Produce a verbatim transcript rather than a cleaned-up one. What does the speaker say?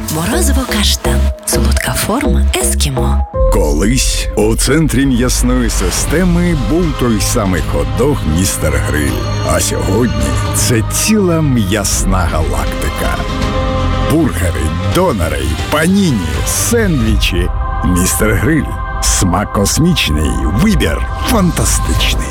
Морозиво каштан. Солодка форма ескімо. Колись у центрі м'ясної системи був той самий хот-дог «Містер Гриль». А сьогодні це ціла м'ясна галактика. Бургери, донери, паніні, сендвічі. «Містер Гриль». Смак космічний, вибір фантастичний.